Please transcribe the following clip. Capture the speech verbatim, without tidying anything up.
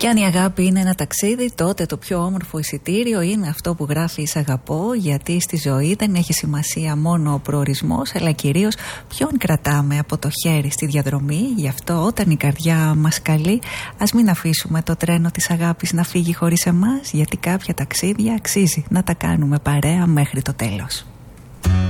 Και αν η αγάπη είναι ένα ταξίδι, τότε το πιο όμορφο εισιτήριο είναι αυτό που γράφει «Σ' αγαπώ», γιατί στη ζωή δεν έχει σημασία μόνο ο προορισμός, αλλά κυρίως ποιον κρατάμε από το χέρι στη διαδρομή. Γι' αυτό όταν η καρδιά μας καλεί, ας μην αφήσουμε το τρένο της αγάπης να φύγει χωρίς εμάς, γιατί κάποια ταξίδια αξίζει να τα κάνουμε παρέα μέχρι το τέλος.